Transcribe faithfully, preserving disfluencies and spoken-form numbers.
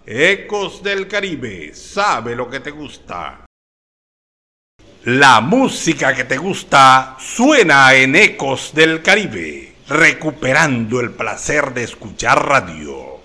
Ecos del Caribe, sabe lo que te gusta. La música que te gusta suena en Ecos del Caribe, recuperando el placer de escuchar radio.